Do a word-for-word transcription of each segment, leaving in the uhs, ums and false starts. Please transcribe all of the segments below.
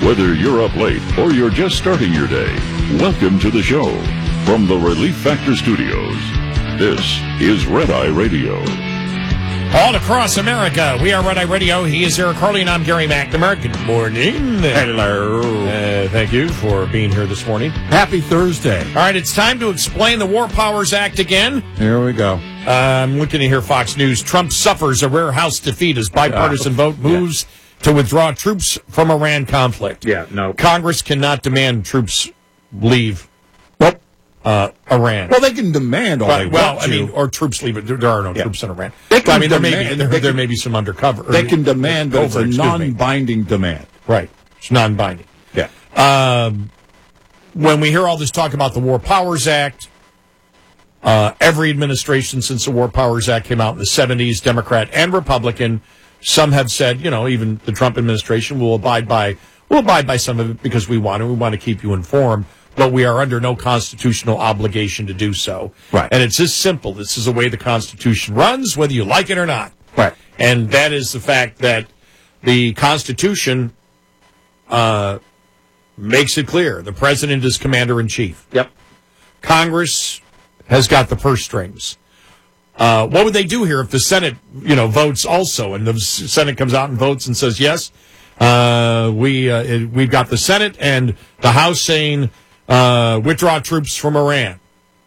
Whether you're up late or you're just starting your day, welcome to the show. From the Relief Factor Studios, this is Red Eye Radio. All across America, we are Red Eye Radio. He is Eric Harley, and I'm Gary McNamara. Good morning. Hello. Uh, thank you for being here this morning. Happy Thursday. All right, it's time to explain the War Powers Act again. Here we go. Uh, I'm looking to hear Fox News. Trump suffers a rare House defeat as bipartisan uh, vote moves yeah. to withdraw troops from Iran conflict. Yeah, no. Congress cannot demand troops leave nope. uh, Iran. Well, they can demand all but, they well, want I to. mean, or troops leave it. There, there are no yeah. troops in Iran. They can well, I mean, demand, there may be, there, they there can, may be some undercover. They can demand, but over, it's a non-binding demand. Right. It's non-binding. Yeah. Um, when we hear all this talk about the War Powers Act, uh, every administration since the War Powers Act came out in the seventies, Democrat and Republican, some have said, you know, even the Trump administration will abide by will abide by some of it because we want to. We want to keep you informed, but we are under no constitutional obligation to do so. Right. And it's this simple. This is the way the Constitution runs, whether you like it or not. Right. And that is the fact that the Constitution uh, makes it clear. The president is commander-in-chief. Yep. Congress has got the purse strings. Uh, what would they do here if the Senate, you know, votes also, and the Senate comes out and votes and says, yes, uh, we, uh, it, we've got the Senate and the House saying, uh, withdraw troops from Iran.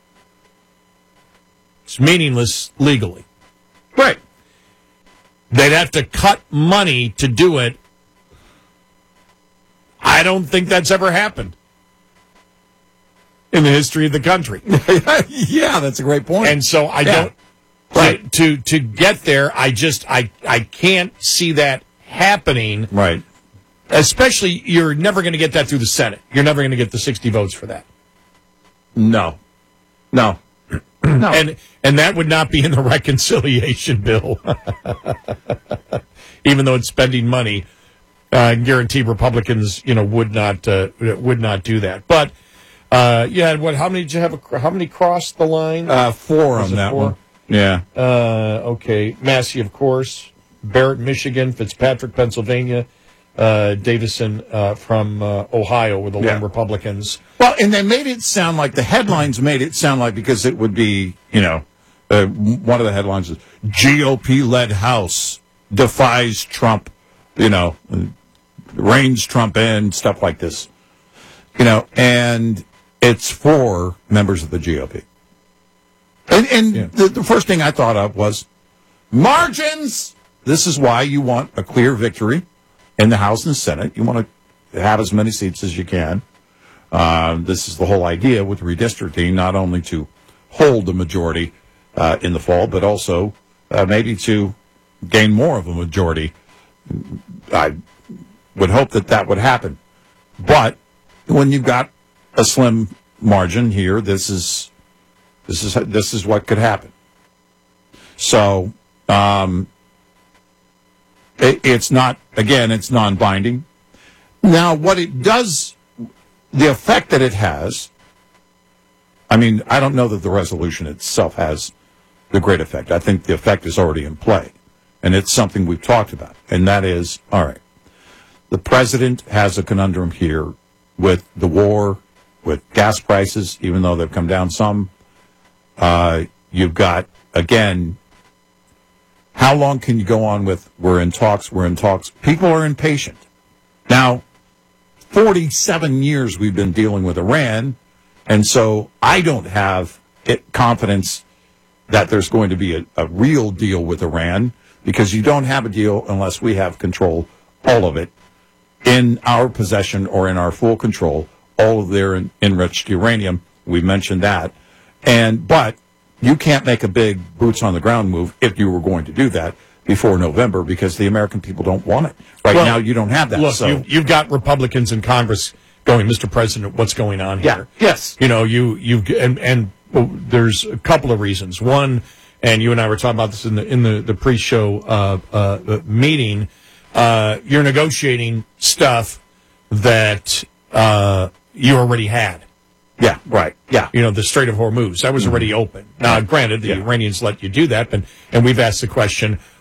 It's meaningless legally. Right. They'd have to cut money to do it. I don't think that's ever happened in the history of the country. Yeah, that's a great point. And so I yeah. don't, right. to, to to get there, I just, I, I can't see that happening. Right. Especially, you're never going to get that through the Senate. You're never going to get the sixty votes for that. No. No. No. And and that would not be in the reconciliation bill. Even though it's spending money, uh, I guarantee Republicans, you know, would not uh, would not do that. But uh, yeah, what? How many did you have? How many crossed the line? Uh, four on that four? one. Yeah. Uh, okay, Massey, of course. Barrett, Michigan. Fitzpatrick, Pennsylvania. Uh, Davison uh, from uh, Ohio were the yeah. lone Republicans. Well, and they made it sound like, the headlines made it sound like, because it would be, you know, uh, one of the headlines is G O P-led House defies Trump, you know, reins Trump in, stuff like this. You know, and it's for members of the G O P. And, and yeah. the, the first thing I thought of was margins. This is why you want a clear victory in the House and Senate. You want to have as many seats as you can. Uh, this is the whole idea with redistricting, not only to hold a majority uh, in the fall, but also uh, maybe to gain more of a majority. I would hope that that would happen. But when you've got a slim margin here, this is this is this is what could happen. So. Um, It's not, again, it's non-binding. Now, what it does, the effect that it has, I mean, I don't know that the resolution itself has the great effect. I think the effect is already in play, and it's something we've talked about, and that is, all right, the president has a conundrum here with the war, with gas prices, even though they've come down some. Uh, you've got, again, how long can you go on with, we're in talks, we're in talks? People are impatient. Now, forty-seven years we've been dealing with Iran, and so I don't have it, confidence that there's going to be a, a real deal with Iran, because you don't have a deal unless we have control, all of it, in our possession or in our full control, all of their en- enriched uranium. We mentioned that. And, but you can't make a big boots-on-the-ground move if you were going to do that before November, because the American people don't want it. Right well, now, you don't have that. Look, so. you, you've got Republicans in Congress going, Mister President, what's going on here? Yeah. Yes. You know, you you've and and well, there's a couple of reasons. One, and you and I were talking about this in the in the the pre-show uh, uh, meeting. Uh, you're negotiating stuff that uh, you already had. Yeah, right. Yeah. You know, the Strait of Hormuz, that was already open. Now, granted, the yeah. Iranians let you do that, but, and we've asked the question,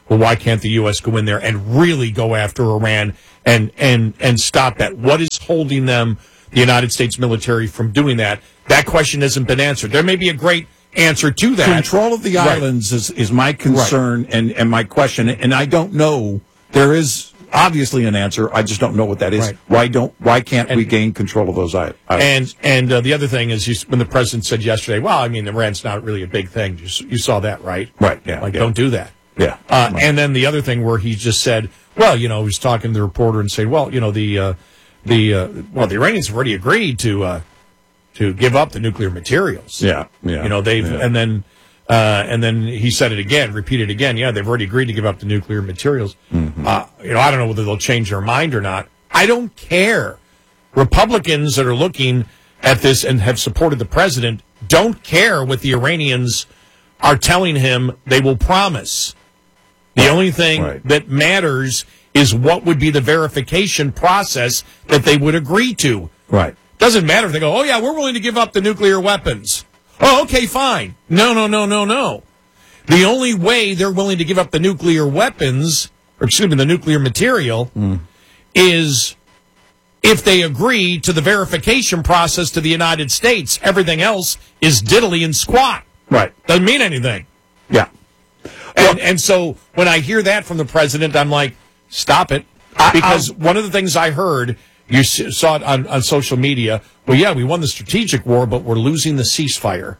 well, why can't the U S go in there and really go after Iran and and and stop that? What is holding them, the United States military, from doing that? That question hasn't been answered. There may be a great answer to that. Control of the Right. islands is, is my concern Right. and, and my question, and I don't know. There is obviously an answer. I just don't know what that is. Right. Why don't? Why can't And- we gain control of those islands? And and uh, the other thing is, you, when the president said yesterday, well, I mean, Iran's not really a big thing. You, s- you saw that, right? Right, yeah, Like, yeah. don't do that. yeah. Uh, Right. And then the other thing where he just said, well, you know, he was talking to the reporter and saying, well, you know, the uh, the uh, well, the Iranians have already agreed to uh, to give up the nuclear materials. yeah, yeah. You know, they've yeah. and then uh, and then he said it again, repeated again. Yeah, they've already agreed to give up the nuclear materials. Mm-hmm. Uh, you know, I don't know whether they'll change their mind or not. I don't care. Republicans that are looking at this and have supported the president don't care what the Iranians are telling him they will promise. The Right, only thing right. that matters is what would be the verification process that they would agree to. Right. Doesn't matter if they go, oh, yeah, we're willing to give up the nuclear weapons. Oh, okay, fine. No, no, no, no, no. The only way they're willing to give up the nuclear weapons, or excuse me, the nuclear material, Mm. is if they agree to the verification process to the United States. Everything else is diddly and squat. Right. Doesn't mean anything. Yeah. And, and so when I hear that from the president, I'm like, stop it. I- Because one of the things I heard, you s- saw it on, on social media, well, yeah, we won the strategic war, but we're losing the ceasefire.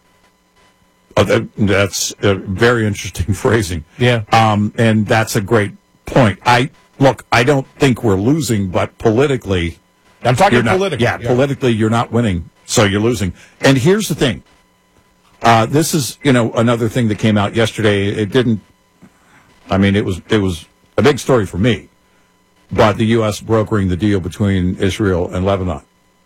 Oh, that, that's a very interesting phrasing. Yeah. Um, and that's a great point. I look. I don't think we're losing, but politically, I'm talking you're not, politically. Yeah, politically, you're not winning, so you're losing. And here's the thing. Uh, this is, you know, another thing that came out yesterday. It didn't. I mean, it was it was a big story for me, but the U S brokering the deal between Israel and Lebanon,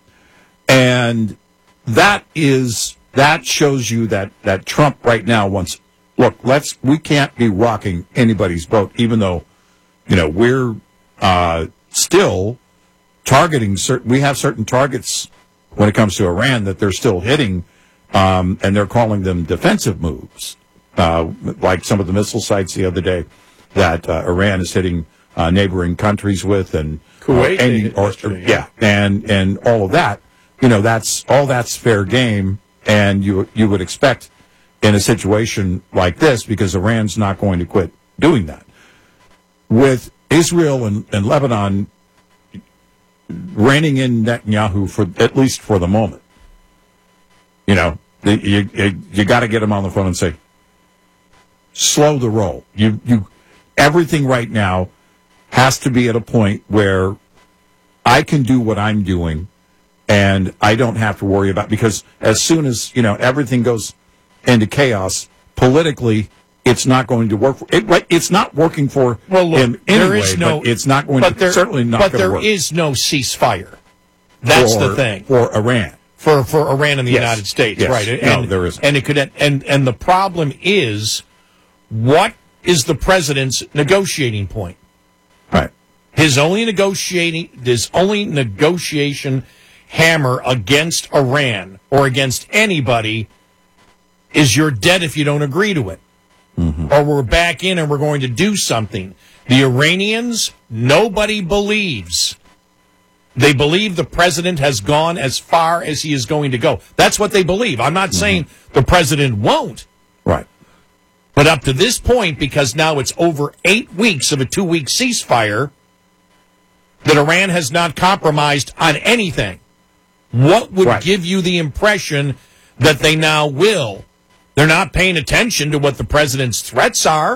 and that is that shows you that that Trump right now wants. Look, let's. We can't be rocking anybody's boat, even though, you know, we're uh, still targeting certain. We have certain targets when it comes to Iran that they're still hitting. Um, and they're calling them defensive moves, uh, like some of the missile sites the other day that uh, Iran is hitting uh, neighboring countries with, and Kuwait, uh, and- they hit or, yesterday, yeah, and and all of that. You know, that's all that's fair game, and you you would expect in a situation like this because Iran's not going to quit doing that. With Israel and, and Lebanon reining in Netanyahu for at least for the moment. You know, the, you you, you got to get him on the phone and say, slow the roll. You you everything right now has to be at a point where I can do what I'm doing, and I don't have to worry about because as soon as you know everything goes into chaos politically, it's not going to work. For, it, right, it's not working for Well, look, him there anyway. is no. but it's not going but to there, certainly not But going to there work is no ceasefire. That's for, the thing. for Iran. for for Iran and the Yes. United States, Yes. right? No, And, there isn't. and it could, and and the problem is, what is the president's negotiating point? Right. His only negotiating, his only negotiation hammer against Iran or against anybody is you're dead if you don't agree to it, Mm-hmm. or we're back in and we're going to do something. The Iranians, nobody believes. They believe the president has gone as far as he is going to go. That's what they believe. I'm not saying the president won't. Right. But up to this point, because now it's over eight weeks of a two-week ceasefire, that Iran has not compromised on anything. What would Right. give you the impression that they now will? They're not paying attention to what the president's threats are.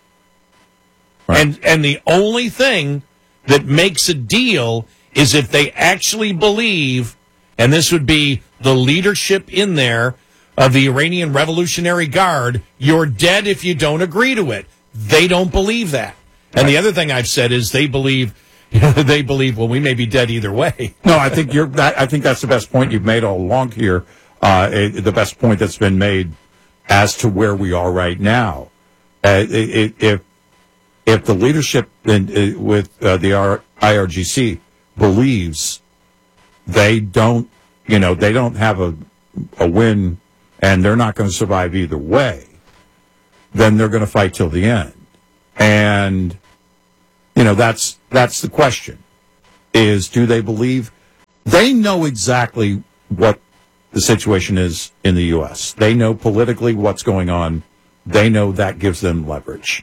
Right. And and the only thing that makes a deal is if they actually believe, and this would be the leadership in there of the Iranian Revolutionary Guard, you're dead if you don't agree to it. They don't believe that. And the other thing I've said is they believe, they believe, well, we may be dead either way. No, I think you're. That, I think that's the best point you've made all along here. Uh, it, the best point that's been made as to where we are right now. Uh, it, it, if if the leadership in, uh, with uh, the R, I R G C believes they don't, you know, they don't have a a win, and they're not going to survive either way, then they're going to fight till the end. And, you know, that's that's the question, is do they believe? They know exactly what the situation is in the U S. They know politically what's going on. They know that gives them leverage.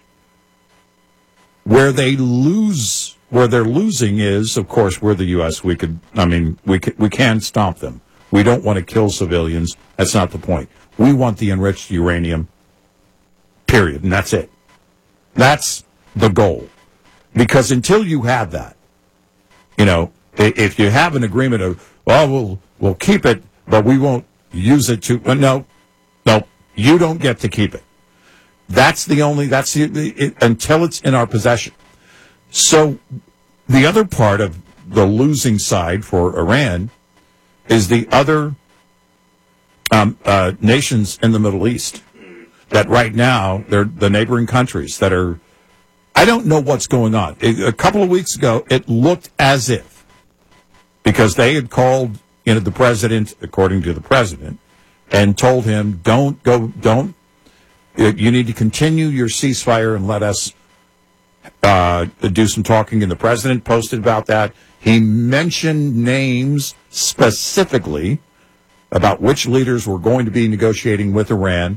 Where they lose, where they're losing is, of course, we're the U S. We could, I mean, we can, we can stomp them. We don't want to kill civilians. That's not the point. We want the enriched uranium, period, and that's it. That's the goal. Because until you have that, you know, if you have an agreement of, well, we'll, we'll keep it, but we won't use it to, uh, no, no, you don't get to keep it. That's the only, that's the, it, until it's in our possession. So the other part of the losing side for Iran is the other um, uh, nations in the Middle East that right now, they're the neighboring countries that are, I don't know what's going on. It, a couple of weeks ago, it looked as if, because they had called, you know, the president, according to the president, and told him, don't go, don't, you need to continue your ceasefire and let us uh, do some talking. And the president posted about that. He mentioned names specifically about which leaders were going to be negotiating with Iran.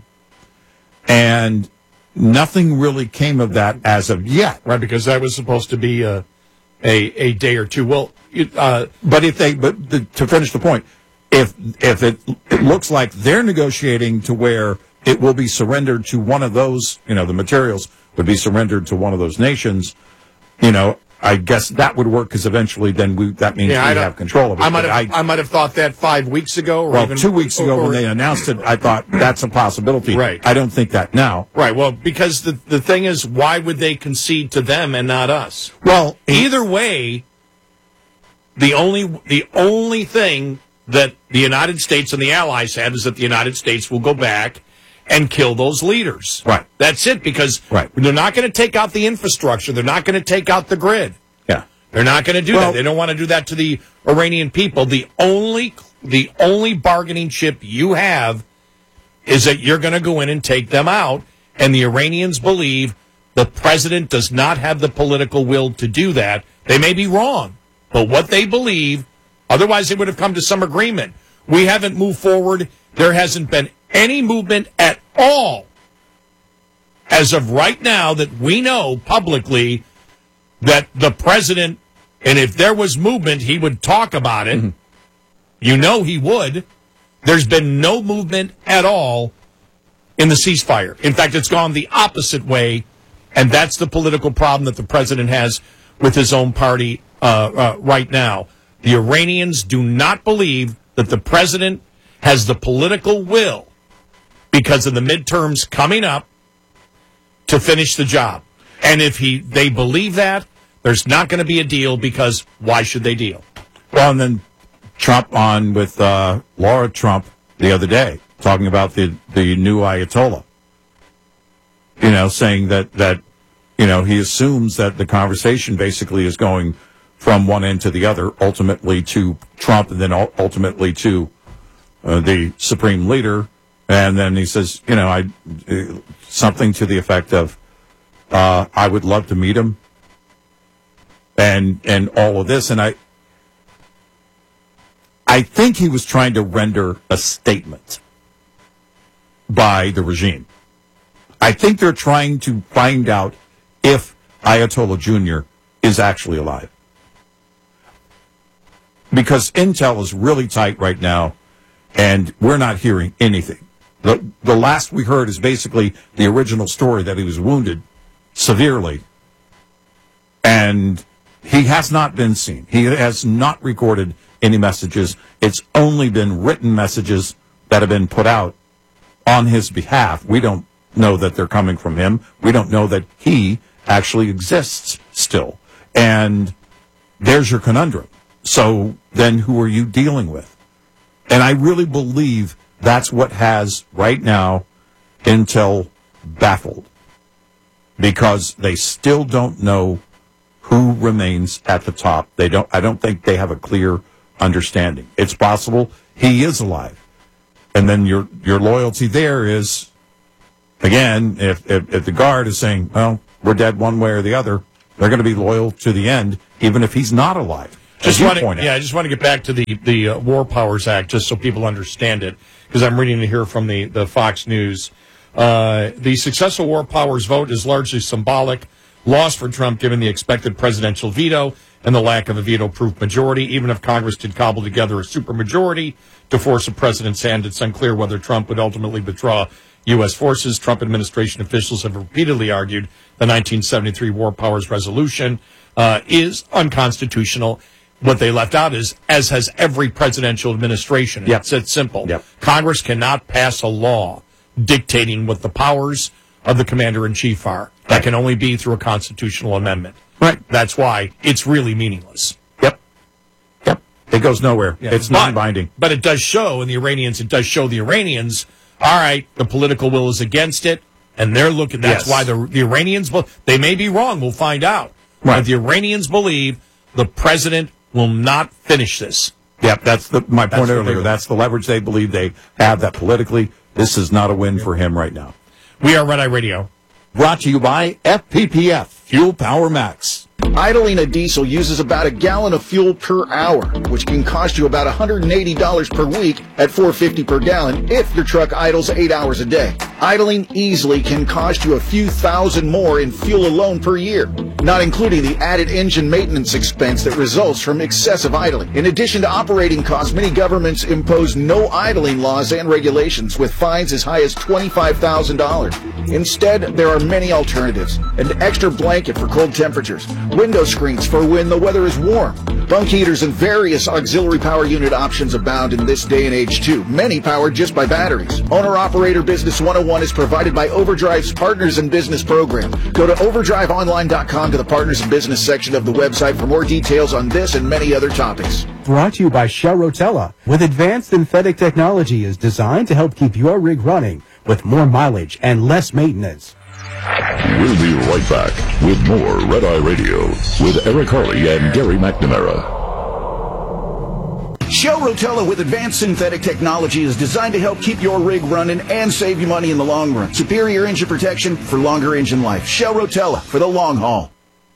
And nothing really came of that as of yet. Right, because that was supposed to be a, a, a day or two. Well, uh, but if they, but the, to finish the point, if if it, it looks like they're negotiating to where it will be surrendered to one of those, you know, the materials would be surrendered to one of those nations, you know, I guess that would work because eventually then we that means yeah, we have control of it. I might have, I, I might have thought that five weeks ago. Or well, even, two weeks ago or, when they announced it, I thought that's a possibility. Right. I don't think that now. Right. Well, because the the thing is, why would they concede to them and not us? Well, either way, the only the only thing that the United States and the Allies had is that the United States will go back and kill those leaders. Right. That's it, because right. they're not going to take out the infrastructure. They're not going to take out the grid. Yeah. They're not going to do well, that. They don't want to do that to the Iranian people. The only the only bargaining chip you have is that you're going to go in and take them out, and the Iranians believe the president does not have the political will to do that. They may be wrong, but what they believe, otherwise they would have come to some agreement. We haven't moved forward. There hasn't been any movement at all as of right now that we know publicly that the president, and if there was movement, he would talk about it. Mm-hmm. You know he would. There's been no movement at all in the ceasefire. In fact, it's gone the opposite way, and that's the political problem that the president has with his own party uh, uh, right now. The Iranians do not believe that the president has the political will, because of the midterms coming up, to finish the job. And if he they believe that, there's not going to be a deal, because why should they deal? Well, and then Trump on with uh, Laura Trump the other day, talking about the, the new Ayatollah. You know, saying that, that, you know, he assumes that the conversation basically is going from one end to the other, ultimately to Trump, and then ultimately to uh, the supreme leader. And then he says, you know, I uh, something to the effect of, uh, I would love to meet him, and and all of this. And I, I think he was trying to render a statement by the regime. I think they're trying to find out if Ayatollah Junior is actually alive, because intel is really tight right now, and we're not hearing anything. The, the last we heard is basically the original story, that he was wounded severely, and he has not been seen. He has not recorded any messages. It's only been written messages that have been put out on his behalf. We don't know that they're coming from him. We don't know that he actually exists still. And there's your conundrum. So then who are you dealing with? And I really believe that's what has, right now, intel baffled, because they still don't know who remains at the top. They don't. I don't think they have a clear understanding. It's possible he is alive, and then your your loyalty there is, again, if if, if the guard is saying, well, we're dead one way or the other. They're going to be loyal to the end, even if he's not alive. Just want to, yeah, I just want to get back to the the uh, War Powers Act, just so people understand it, because I'm reading it here from the the Fox News. Uh, the successful War Powers vote is largely symbolic, loss for Trump given the expected presidential veto and the lack of a veto-proof majority. Even if Congress did cobble together a supermajority to force a president's hand, it's unclear whether Trump would ultimately withdraw U S forces. Trump administration officials have repeatedly argued the nineteen seventy-three War Powers Resolution uh, is unconstitutional. What they left out is, as has every presidential administration. Yep. It's that simple. Yep. Congress cannot pass a law dictating what the powers of the commander-in-chief are. That can only be through a constitutional amendment. Right. That's why it's really meaningless. Yep. Yep. It goes nowhere. Yeah. It's But- non-binding. But it does show, and the Iranians, it does show the Iranians, all right, the political will is against it, and they're looking, that's Yes. why the, the Iranians, be- they may be wrong, we'll find out. Right. But the Iranians believe the president will not finish this. Yep, that's the, my That's point what they earlier. believe. That's the leverage they believe they have, that politically this is not a win for him right now. We are Red Eye Radio. Brought to you by F P P F, Fuel Power Max. Idling a diesel uses about a gallon of fuel per hour, which can cost you about one hundred eighty dollars per week at four dollars and fifty cents per gallon if your truck idles eight hours a day. Idling easily can cost you a few thousand more in fuel alone per year, not including the added engine maintenance expense that results from excessive idling. In addition to operating costs, many governments impose no idling laws and regulations with fines as high as twenty-five thousand dollars. Instead, there are many alternatives. An extra blanket for cold temperatures, window screens for when the weather is warm, bunk heaters, and various auxiliary power unit options abound in this day and age too, many powered just by batteries. Owner-Operator Business one oh one is provided by Overdrive's Partners in Business program. Go to overdrive online dot com to the Partners in Business section of the website for more details on this and many other topics. Brought to you by Shell Rotella. With advanced synthetic technology is designed to help keep your rig running with more mileage and less maintenance. We'll be right back with more Red Eye Radio with Eric Harley and Gary McNamara. Shell Rotella with advanced synthetic technology is designed to help keep your rig running and save you money in the long run. Superior engine protection for longer engine life. Shell Rotella for the long haul.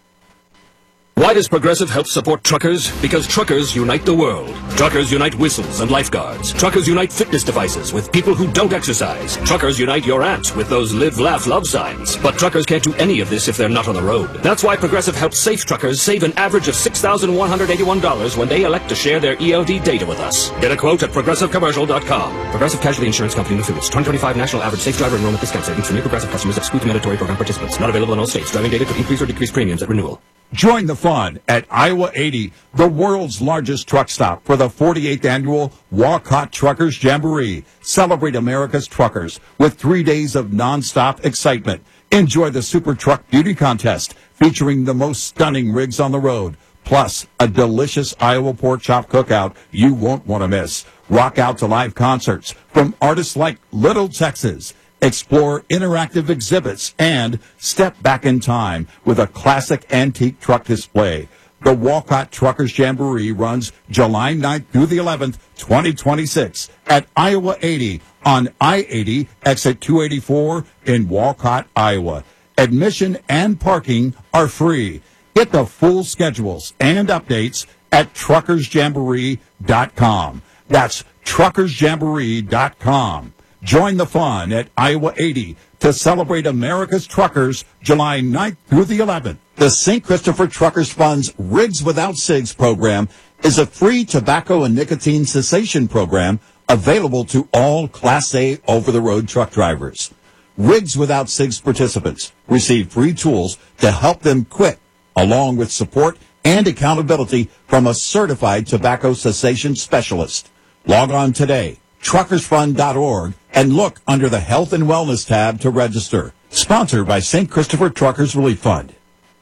Why does Progressive help support truckers? Because truckers unite the world. Truckers unite whistles and lifeguards. Truckers unite fitness devices with people who don't exercise. Truckers unite your aunt with those live, laugh, love signs. But truckers can't do any of this if they're not on the road. That's why Progressive helps safe truckers save an average of six thousand one hundred eighty-one dollars when they elect to share their E L D data with us. Get a quote at progressive commercial dot com. Progressive Casualty Insurance Company and affiliates. twenty twenty-five National Average Safe Driver Enrollment Discount Savings for new Progressive customers excludes mandatory program participants. Not available in all states. Driving data could increase or decrease premiums at renewal. Join the fun at Iowa eighty, the world's largest truck stop, for the forty-eighth annual Walcott Truckers Jamboree. Celebrate America's truckers with three days of nonstop excitement. Enjoy the Super Truck Beauty Contest featuring the most stunning rigs on the road, plus a delicious Iowa pork chop cookout you won't want to miss. Rock out to live concerts from artists like Little Texas. Explore interactive exhibits and step back in time with a classic antique truck display. The Walcott Truckers Jamboree runs July ninth through the eleventh, twenty twenty-six at Iowa eighty on I eighty, exit two eighty-four in Walcott, Iowa. Admission and parking are free. Get the full schedules and updates at truckers jamboree dot com. That's truckers jamboree dot com. Join the fun at Iowa eighty to celebrate America's truckers July ninth through the eleventh. The Saint Christopher Truckers Fund's Rigs Without Cigs program is a free tobacco and nicotine cessation program available to all Class A over-the-road truck drivers. Rigs Without Cigs participants receive free tools to help them quit, along with support and accountability from a certified tobacco cessation specialist. Log on today, truckers fund dot org, and look under the Health and Wellness tab to register. Sponsored by Saint Christopher Truckers Relief Fund.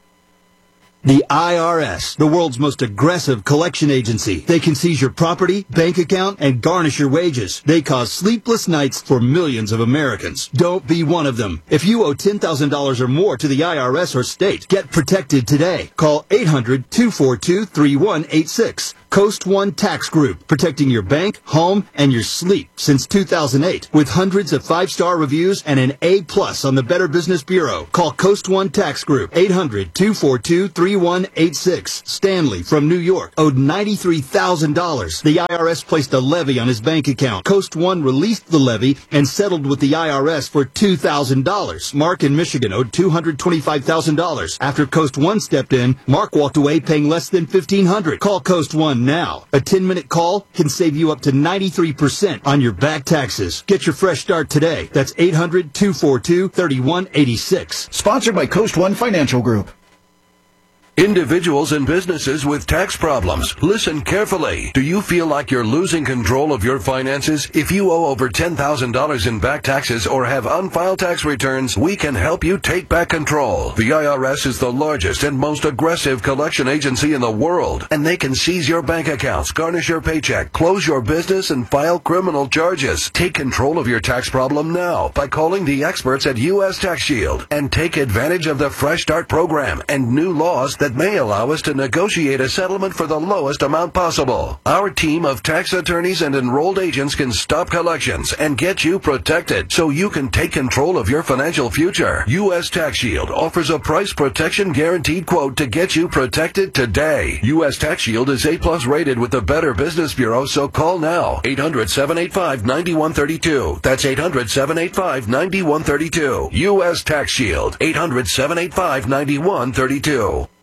The I R S, the world's most aggressive collection agency. They can seize your property, bank account, and garnish your wages. They cause sleepless nights for millions of Americans. Don't be one of them. If you owe ten thousand dollars or more to the I R S or state, get protected today. Call eight hundred, two four two, three one eight six. Coast One Tax Group, protecting your bank, home, and your sleep since two thousand eight. With hundreds of five-star reviews and an A plus on the Better Business Bureau. Call Coast One Tax Group, eight hundred, two four two, three one eight six. Stanley from New York owed ninety-three thousand dollars. The I R S placed a levy on his bank account. Coast One released the levy and settled with the I R S for two thousand dollars. Mark in Michigan owed two hundred twenty-five thousand dollars. After Coast One stepped in, Mark walked away paying less than fifteen hundred dollars. Call Coast One now. A ten-minute call can save you up to ninety-three percent on your back taxes. Get your fresh start today. That's eight hundred, two four two, three one eight six. Sponsored by Coast One Financial Group. Individuals and businesses with tax problems, listen carefully. Do you feel like you're losing control of your finances? If you owe over ten thousand dollars in back taxes or have unfiled tax returns, we can help you take back control. The I R S is the largest and most aggressive collection agency in the world, and they can seize your bank accounts, garnish your paycheck, close your business, and file criminal charges. Take control of your tax problem now by calling the experts at U S Tax Shield and take advantage of the Fresh Start program and new laws that may allow us to negotiate a settlement for the lowest amount possible. Our team of tax attorneys and enrolled agents can stop collections and get you protected so you can take control of your financial future. U S Tax Shield offers a price protection guaranteed quote to get you protected today. U S Tax Shield is A plus rated with the Better Business Bureau, so call now. eight hundred, seven eight five, nine one three two. That's eight hundred, seven eight five, nine one three two. U S Tax Shield. eight hundred, seven eight five, nine one three two.